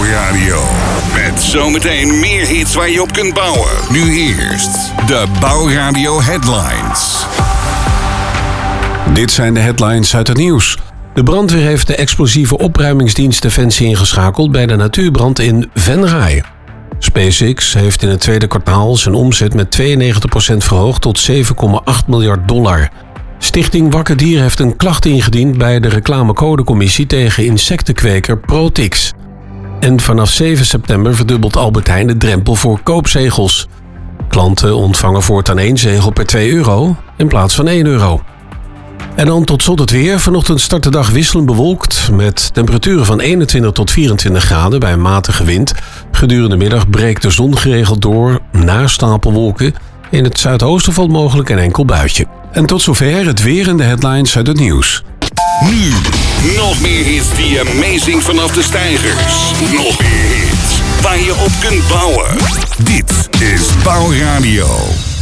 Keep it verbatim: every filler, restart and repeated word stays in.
Bouwradio. Met zometeen meer hits waar je op kunt bouwen. Nu eerst de Bouwradio headlines. Dit zijn de headlines uit het nieuws. De brandweer heeft de explosieve opruimingsdienst Defensie ingeschakeld bij de natuurbrand in Venray. SpaceX heeft in het tweede kwartaal zijn omzet met tweeënnegentig procent verhoogd tot zeven komma acht miljard dollar. Stichting Wakker Dier heeft een klacht ingediend bij de reclamecodecommissie tegen insectenkweker Protix. En vanaf zeven september verdubbelt Albert Heijn de drempel voor koopzegels. Klanten ontvangen voortaan één zegel per twee euro in plaats van één euro. En dan tot slot het weer. Vanochtend start de dag wisselend bewolkt met temperaturen van eenentwintig tot vierentwintig graden bij een matige wind. Gedurende de middag breekt de zon geregeld door na stapelwolken. In het zuidoosten valt mogelijk een enkel buitje. En tot zover het weer en de headlines uit het nieuws. Nu, nog meer hits die amazing vanaf de stijgers. Nog meer hits waar je op kunt bouwen. Dit is Bouwradio.